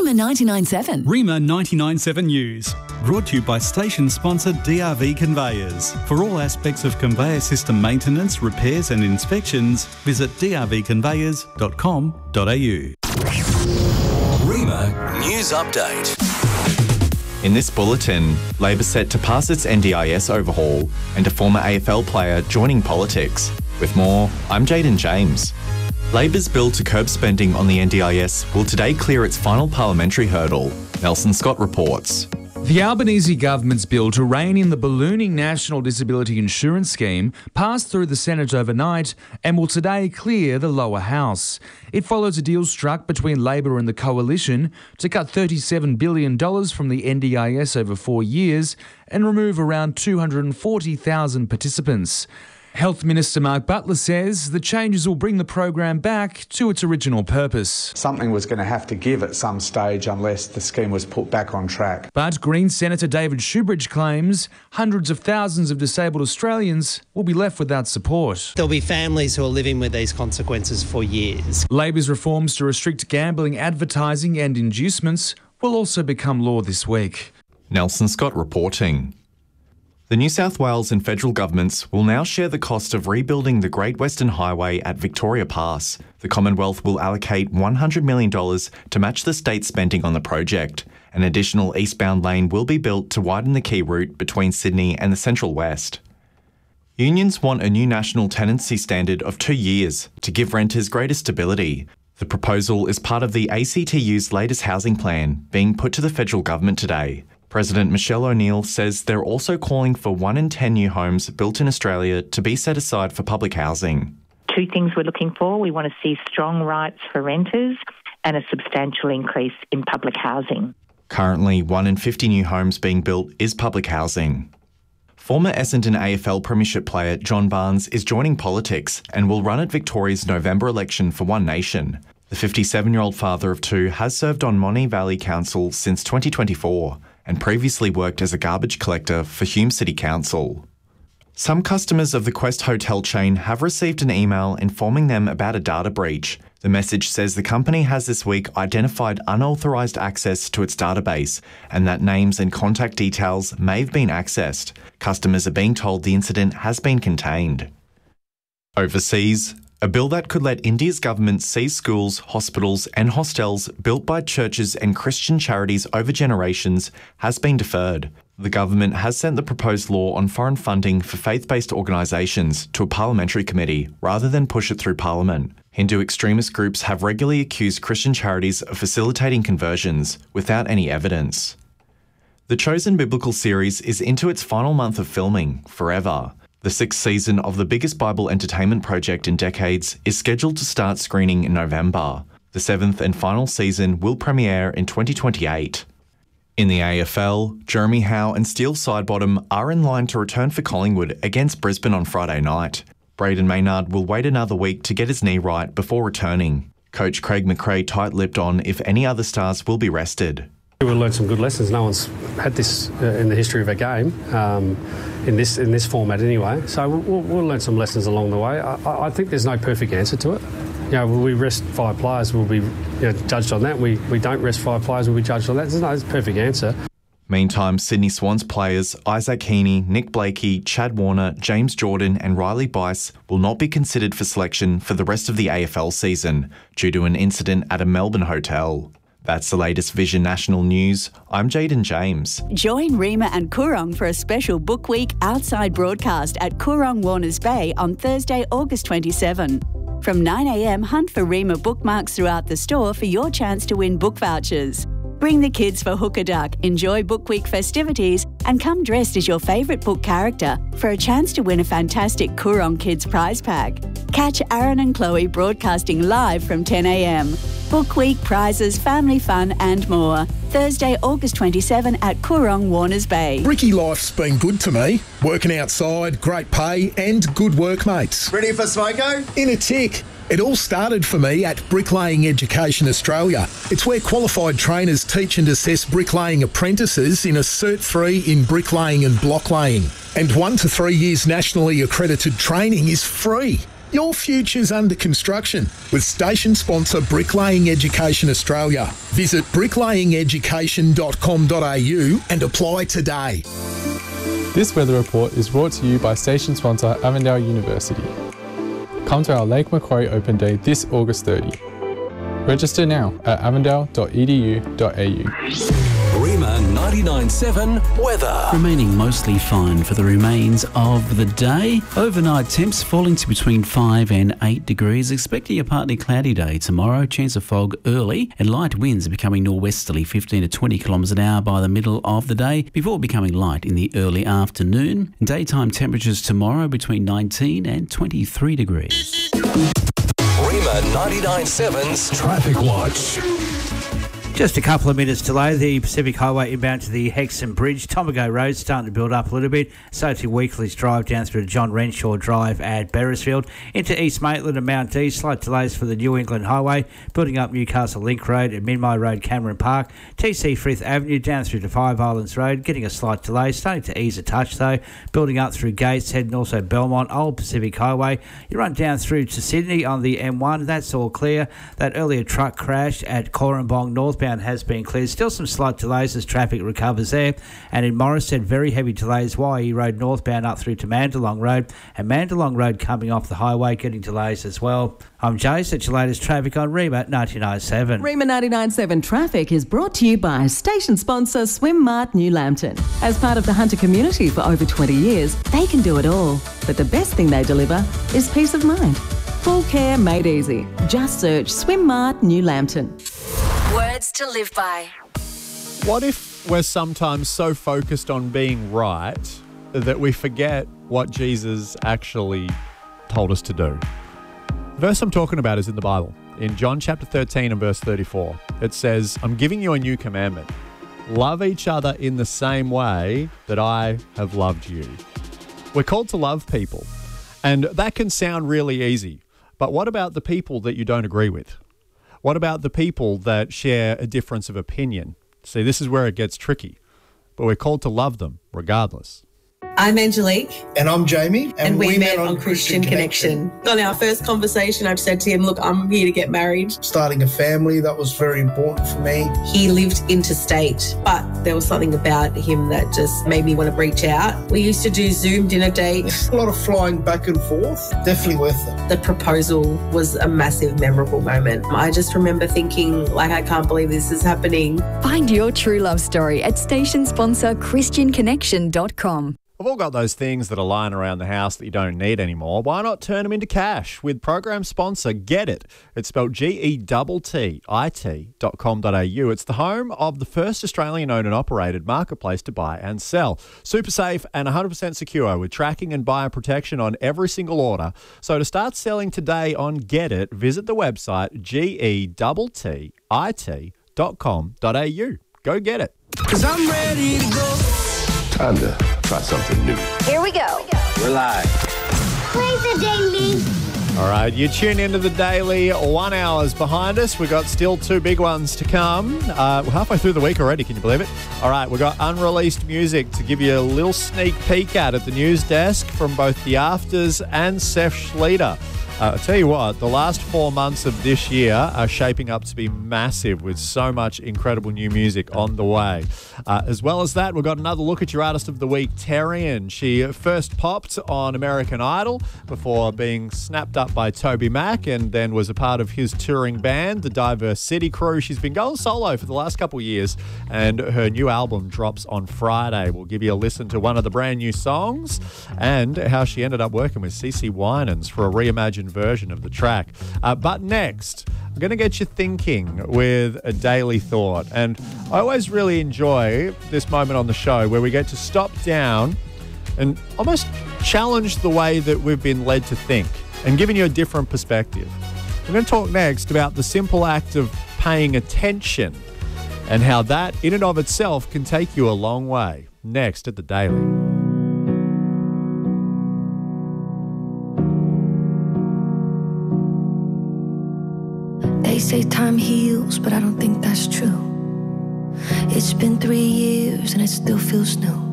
Rima 99.7. Rima 99.7 News. Brought to you by station sponsor DRV Conveyors. For all aspects of conveyor system maintenance, repairs and inspections, visit drvconveyors.com.au. Rima News Update. In this bulletin, Labor set to pass its NDIS overhaul and a former AFL player joining politics. With more, I'm Jaden James. Labor's bill to curb spending on the NDIS will today clear its final parliamentary hurdle. Nelson Scott reports. The Albanese government's bill to rein in the ballooning National Disability Insurance Scheme passed through the Senate overnight and will today clear the lower house. It follows a deal struck between Labor and the Coalition to cut $37 billion from the NDIS over 4 years and remove around 240,000 participants. Health Minister Mark Butler says the changes will bring the program back to its original purpose. Something was going to have to give at some stage unless the scheme was put back on track. But Green Senator David Shoebridge claims hundreds of thousands of disabled Australians will be left without support. There'll be families who are living with these consequences for years. Labor's reforms to restrict gambling advertising and inducements will also become law this week. Nelson Scott reporting. The New South Wales and federal governments will now share the cost of rebuilding the Great Western Highway at Victoria Pass. The Commonwealth will allocate $100 million to match the state's spending on the project. An additional eastbound lane will be built to widen the key route between Sydney and the Central West. Unions want a new national tenancy standard of 2 years to give renters greater stability. The proposal is part of the ACTU's latest housing plan being put to the federal government today. President Michelle O'Neill says they're also calling for 1 in 10 new homes built in Australia to be set aside for public housing. 2 things we're looking for. We want to see strong rights for renters and a substantial increase in public housing. Currently, 1 in 50 new homes being built is public housing. Former Essendon AFL Premiership player John Barnes is joining politics and will run at Victoria's November election for One Nation. The 57-year-old father of 2 has served on Monty Valley Council since 2024 and previously worked as a garbage collector for Hume City Council. Some customers of the Quest Hotel chain have received an email informing them about a data breach. The message says the company has this week identified unauthorised access to its database and that names and contact details may have been accessed. Customers are being told the incident has been contained. Overseas, a bill that could let India's government seize schools, hospitals and hostels built by churches and Christian charities over generations has been deferred. The government has sent the proposed law on foreign funding for faith-based organisations to a parliamentary committee rather than push it through Parliament. Hindu extremist groups have regularly accused Christian charities of facilitating conversions without any evidence. The Chosen Biblical series is into its final month of filming, Forever. The 6th season of the biggest Bible entertainment project in decades is scheduled to start screening in November. The 7th and final season will premiere in 2028. In the AFL, Jeremy Howe and Steele Sidebottom are in line to return for Collingwood against Brisbane on Friday night. Braden Maynard will wait another week to get his knee right before returning. Coach Craig McRae tight-lipped on if any other stars will be rested. We'll learn some good lessons. No one's had this in the history of a game, in this format anyway. So we'll learn some lessons along the way. I think there's no perfect answer to it. You know, will we rest 5 players? We'll be judged on that. We don't rest 5 players. We'll be judged on that. There's no perfect answer. Meantime, Sydney Swans players Isaac Heaney, Nick Blakey, Chad Warner, James Jordan and Riley Bice will not be considered for selection for the rest of the AFL season due to an incident at a Melbourne hotel. That's the latest Vision National News. I'm Jaden James. Join Rima and Coorong for a special Book Week outside broadcast at Coorong Warners Bay on Thursday, August 27. From 9 a.m, hunt for Rima bookmarks throughout the store for your chance to win book vouchers. Bring the kids for Hook a Duck, enjoy Book Week festivities and come dressed as your favourite book character for a chance to win a fantastic Coorong Kids prize pack. Catch Aaron and Chloe broadcasting live from 10 a.m. Book Week, prizes, family fun and more. Thursday, August 27 at Coorong Warners Bay. Bricky life's been good to me. Working outside, great pay and good workmates. Ready for smoko? In a tick. It all started for me at Bricklaying Education Australia. It's where qualified trainers teach and assess bricklaying apprentices in a Cert 3 in bricklaying and blocklaying. And 1 to 3 years nationally accredited training is free. Your future's under construction with station sponsor Bricklaying Education Australia. Visit bricklayengeducation.com.au and apply today. This weather report is brought to you by station sponsor Avondale University. Come to our Lake Macquarie Open Day this August 30. Register now at avondale.edu.au. Rima 99.7 weather. Remaining mostly fine for the remains of the day. Overnight temps falling to between 5 and 8 degrees. Expecting a partly cloudy day tomorrow. Chance of fog early and light winds becoming norwesterly 15 to 20 kilometres an hour by the middle of the day before becoming light in the early afternoon. Daytime temperatures tomorrow between 19 and 23 degrees. Rima 99.7's Traffic Watch. Just a couple of minutes delay, the Pacific Highway inbound to the Hexham Bridge. Tomago Road starting to build up a little bit. So to Weekly's Drive down through to John Renshaw Drive at Beresfield. Into East Maitland and Mount East. Slight delays for the New England Highway. Building up Newcastle Link Road and Minmi Road, Cameron Park. TC Frith Avenue down through to Five Islands Road. Getting a slight delay. Starting to ease a touch though. Building up through Gateshead and also Belmont. Old Pacific Highway. You run down through to Sydney on the M1. That's all clear. That earlier truck crash at Corumbong northbound has been cleared. Still some slight delays as traffic recovers there. And in Morisset, very heavy delays. YE Road northbound up through to Mandalong Road. And Mandalong Road coming off the highway, getting delays as well. I'm Jace at your latest traffic on Rima 99.7. Rima 99.7 Traffic is brought to you by station sponsor Swim Mart New Lambton. As part of the Hunter community for over 20 years, they can do it all. But the best thing they deliver is peace of mind. Full care made easy. Just search Swim Mart New Lambton. Words to live by. What if we're sometimes so focused on being right that we forget what Jesus actually told us to do? The verse I'm talking about is in the Bible. In John chapter 13 and verse 34, it says, I'm giving you a new commandment. Love each other in the same way that I have loved you. We're called to love people, and that can sound really easy. But what about the people that you don't agree with? What about the people that share a difference of opinion? See, this is where it gets tricky, but we're called to love them regardless. I'm Angelique. And I'm Jamie. And we met on Christian Connection. On our first conversation, I've said to him, look, I'm here to get married. Starting a family, that was very important for me. He lived interstate, but there was something about him that just made me want to reach out. We used to do Zoom dinner dates. A lot of flying back and forth. Definitely worth it. The proposal was a massive, memorable moment. I just remember thinking, like, I can't believe this is happening. Find your true love story at station sponsor ChristianConnection.com. We've all got those things that are lying around the house that you don't need anymore. Why not turn them into cash with program sponsor Get It? It's spelled GETTIT.com.au. It's the home of the first Australian-owned and operated marketplace to buy and sell. Super safe and 100% secure with tracking and buyer protection on every single order. So to start selling today on Get It, visit the website GETTIT.com.au. Go get it. 'Cause I'm ready to go. Time to try something new. Here we go. We're live. Play the daily. All right, you tune into the Daily. 1 hour's behind us. We've got still two big ones to come. We're halfway through the week already, can you believe it? All right, we've got unreleased music to give you a little sneak peek at the news desk from both The Afters and Seth Schlieder. I'll tell you what, the last 4 months of this year are shaping up to be massive with so much incredible new music on the way. As well as that, we've got another look at your Artist of the Week, Terrian. She first popped on American Idol before being snapped up by Toby Mac and then was a part of his touring band, the Diverse City Crew. She's been going solo for the last couple of years and her new album drops on Friday. We'll give you a listen to one of the brand new songs and how she ended up working with CeCe Winans for a reimagined version of the track. But next, I'm going to get you thinking with a daily thought. And I always really enjoy this moment on the show where we get to stop down and almost challenge the way that we've been led to think and giving you a different perspective. We're going to talk next about the simple act of paying attention and how that in and of itself can take you a long way. Next at the Daily. They say time heals, but I don't think that's true. It's been 3 years and it still feels new.